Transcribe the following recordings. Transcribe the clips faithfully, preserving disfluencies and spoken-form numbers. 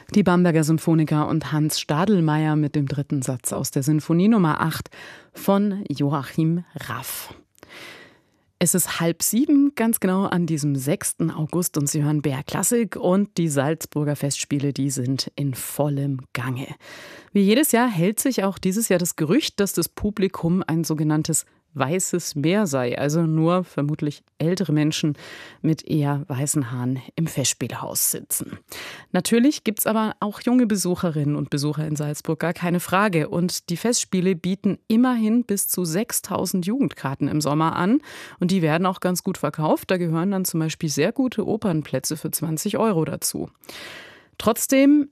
Die Bamberger Symphoniker und Hans Stadelmeier mit dem dritten Satz aus der Sinfonie Nummer acht von Joachim Raff. Es ist halb sieben, ganz genau an diesem sechsten August, und Sie hören B R Klassik, und die Salzburger Festspiele, die sind in vollem Gange. Wie jedes Jahr hält sich auch dieses Jahr das Gerücht, dass das Publikum ein sogenanntes weißes Meer sei, also nur vermutlich ältere Menschen mit eher weißen Haaren im Festspielhaus sitzen. Natürlich gibt es aber auch junge Besucherinnen und Besucher in Salzburg, gar keine Frage. Und die Festspiele bieten immerhin bis zu sechstausend Jugendkarten im Sommer an. Und die werden auch ganz gut verkauft. Da gehören dann zum Beispiel sehr gute Opernplätze für zwanzig Euro dazu. Trotzdem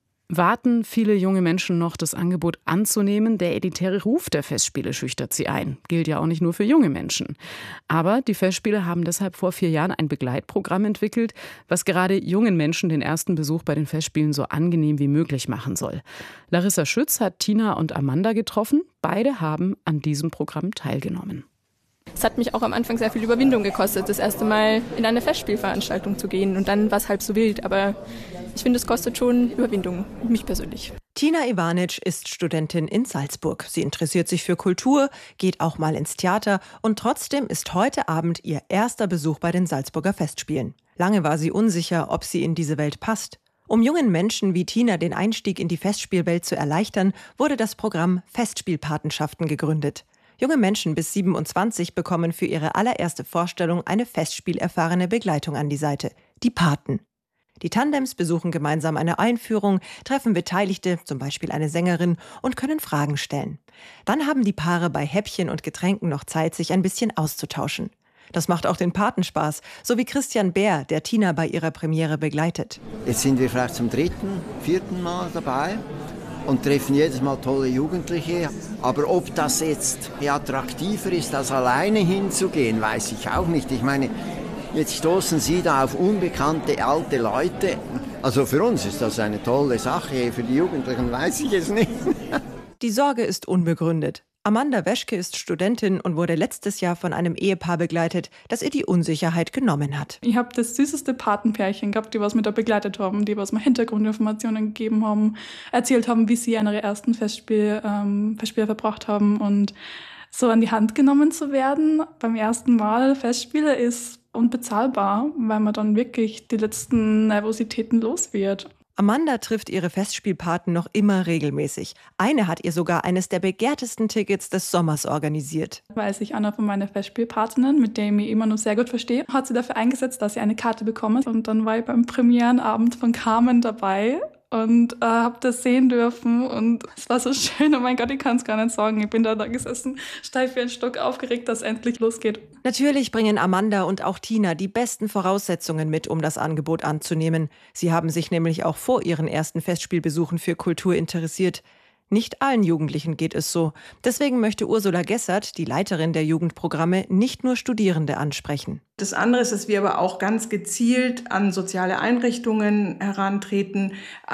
warten viele junge Menschen noch, das Angebot anzunehmen. Der elitäre Ruf der Festspiele schüchtert sie ein. Gilt ja auch nicht nur für junge Menschen. Aber die Festspiele haben deshalb vor vier Jahren ein Begleitprogramm entwickelt, was gerade jungen Menschen den ersten Besuch bei den Festspielen so angenehm wie möglich machen soll. Larissa Schütz hat Tina und Amanda getroffen. Beide haben an diesem Programm teilgenommen. Es hat mich auch am Anfang sehr viel Überwindung gekostet, das erste Mal in eine Festspielveranstaltung zu gehen. Und dann war es halb so wild. Aber ich finde, es kostet schon Überwindung, mich persönlich. Tina Ivanic ist Studentin in Salzburg. Sie interessiert sich für Kultur, geht auch mal ins Theater. Und trotzdem ist heute Abend ihr erster Besuch bei den Salzburger Festspielen. Lange war sie unsicher, ob sie in diese Welt passt. Um jungen Menschen wie Tina den Einstieg in die Festspielwelt zu erleichtern, wurde das Programm Festspielpatenschaften gegründet. Junge Menschen bis siebenundzwanzig bekommen für ihre allererste Vorstellung eine festspielerfahrene Begleitung an die Seite, die Paten. Die Tandems besuchen gemeinsam eine Einführung, treffen Beteiligte, zum Beispiel eine Sängerin, und können Fragen stellen. Dann haben die Paare bei Häppchen und Getränken noch Zeit, sich ein bisschen auszutauschen. Das macht auch den Paten Spaß, so wie Christian Bär, der Tina bei ihrer Premiere begleitet. Jetzt sind wir vielleicht zum dritten, vierten Mal dabei und treffen jedes Mal tolle Jugendliche. Aber ob das jetzt attraktiver ist, als alleine hinzugehen, weiß ich auch nicht. Ich meine, jetzt stoßen Sie da auf unbekannte alte Leute. Also für uns ist das eine tolle Sache, für die Jugendlichen weiß ich es nicht. Die Sorge ist unbegründet. Amanda Weschke ist Studentin und wurde letztes Jahr von einem Ehepaar begleitet, das ihr die Unsicherheit genommen hat. Ich habe das süßeste Patenpärchen gehabt, die was mir da begleitet haben, die was mir Hintergrundinformationen gegeben haben, erzählt haben, wie sie ihre ersten Festspiel, ähm, Festspiele verbracht haben. Und so an die Hand genommen zu werden beim ersten Mal Festspiele ist unbezahlbar, weil man dann wirklich die letzten Nervositäten los wird. Amanda trifft ihre Festspielpaten noch immer regelmäßig. Eine hat ihr sogar eines der begehrtesten Tickets des Sommers organisiert. Weil sich einer von meinen Festspielpatinnen, mit der ich mich immer noch sehr gut verstehe, hat sie dafür eingesetzt, dass sie eine Karte bekomme. Und dann war ich beim Premierenabend von Carmen dabei und äh, habe das sehen dürfen. Und es war so schön. Oh mein Gott, ich kann es gar nicht sagen. Ich bin da, da gesessen, steif wie ein Stock, aufgeregt, dass es endlich losgeht. Natürlich bringen Amanda und auch Tina die besten Voraussetzungen mit, um das Angebot anzunehmen. Sie haben sich nämlich auch vor ihren ersten Festspielbesuchen für Kultur interessiert. Nicht allen Jugendlichen geht es so. Deswegen möchte Ursula Gessert, die Leiterin der Jugendprogramme, nicht nur Studierende ansprechen. Das andere ist, dass wir aber auch ganz gezielt an soziale Einrichtungen herantreten,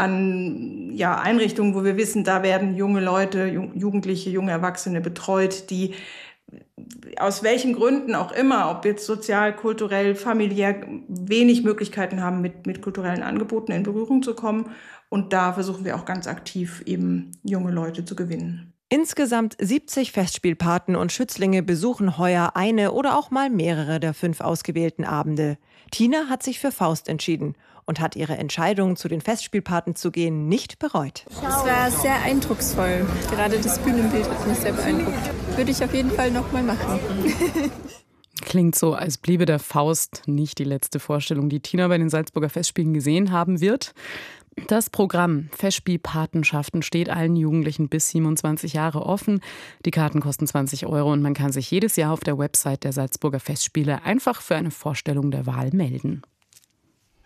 an ja, Einrichtungen, wo wir wissen, da werden junge Leute, Jugendliche, junge Erwachsene betreut, die aus welchen Gründen auch immer, ob jetzt sozial, kulturell, familiär, wenig Möglichkeiten haben, mit, mit kulturellen Angeboten in Berührung zu kommen. Und da versuchen wir auch ganz aktiv eben junge Leute zu gewinnen. Insgesamt siebzig Festspielpaten und Schützlinge besuchen heuer eine oder auch mal mehrere der fünf ausgewählten Abende. Tina hat sich für Faust entschieden und hat ihre Entscheidung, zu den Festspielpaten zu gehen, nicht bereut. Es war sehr eindrucksvoll. Gerade das Bühnenbild hat mich sehr beeindruckt. Würde ich auf jeden Fall nochmal machen. Klingt so, als bliebe der Faust nicht die letzte Vorstellung, die Tina bei den Salzburger Festspielen gesehen haben wird. Das Programm Festspielpatenschaften steht allen Jugendlichen bis siebenundzwanzig Jahre offen. Die Karten kosten zwanzig Euro und man kann sich jedes Jahr auf der Website der Salzburger Festspiele einfach für eine Vorstellung der Wahl melden.